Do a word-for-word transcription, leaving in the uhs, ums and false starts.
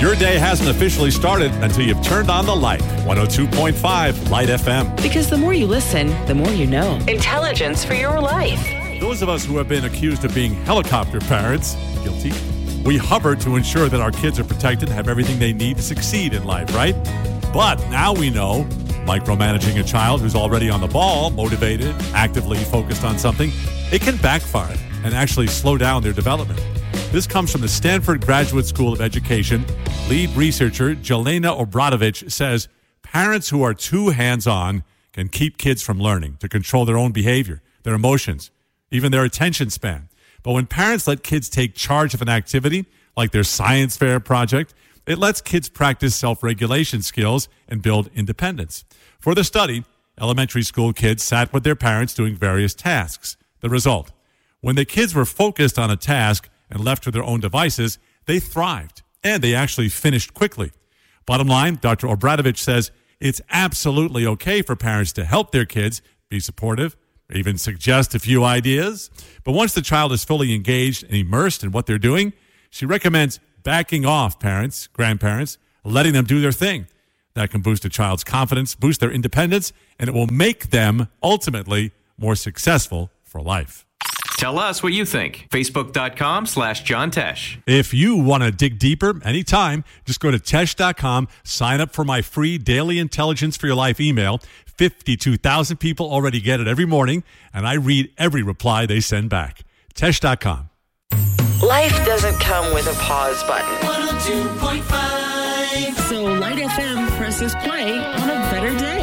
Your day hasn't officially started until you've turned on the light. one oh two point five Light F M. Because the more you listen, the more you know. Intelligence for your life. Those of us who have been accused of being helicopter parents, guilty, we hover to ensure that our kids are protected and have everything they need to succeed in life, right? But now we know, micromanaging a child who's already on the ball, motivated, actively focused on something, it can backfire and actually slow down their development. This comes from the Stanford Graduate School of Education. Lead researcher Jelena Obradovich says parents who are too hands-on can keep kids from learning to control their own behavior, their emotions, even their attention span. But when parents let kids take charge of an activity, like their science fair project, it lets kids practice self-regulation skills and build independence. For the study, elementary school kids sat with their parents doing various tasks. The result, when the kids were focused on a task and left to their own devices, they thrived, and they actually finished quickly. Bottom line, Doctor Obradovich says it's absolutely okay for parents to help their kids, be supportive, even suggest a few ideas. But once the child is fully engaged and immersed in what they're doing, she recommends backing off parents, grandparents, letting them do their thing. That can boost a child's confidence, boost their independence, and it will make them ultimately more successful for life. Tell us what you think. Facebook.com slash John Tesh. If you want to dig deeper anytime, just go to Tesh dot com, sign up for my free daily Intelligence for Your Life email. fifty-two thousand people already get it every morning, and I read every reply they send back. Tesh dot com. Life doesn't come with a pause button. one oh two point five So Light F M presses play on a better day.